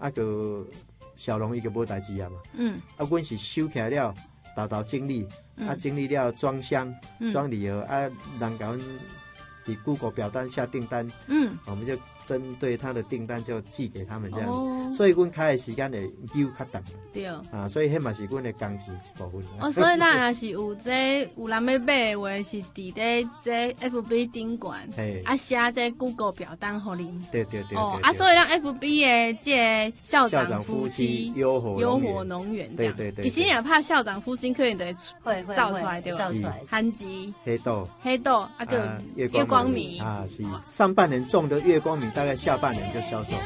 个小龙伊个无代志啊嘛，阮是收起来了，豆整理，整理了装箱，装礼盒，人甲阮以 Google 表单下订单，我们就针对他的订单就寄给他们这样，所以阮开的时间会久较长。 对所以迄嘛是阮的工资一部分。 所以咱若是有有人要买的话，是伫咧这 FB 顶管，写这 Google 表单互恁。 对。 所以咱 FB 的这校长夫妻优活农园， 对。 其实也怕校长夫妻可能会造出来，对吧？ 造出来，番薯、 黑豆， 个月光米是上半年种的月光米，大概下半年就销售。